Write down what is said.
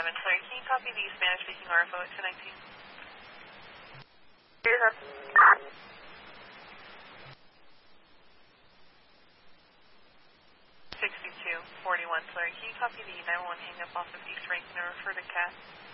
Sorry, can you copy the Spanish-speaking RFO at 219? Here. 6241, sorry, can you copy the 911 hang-up off of East Rankin and refer to CAT?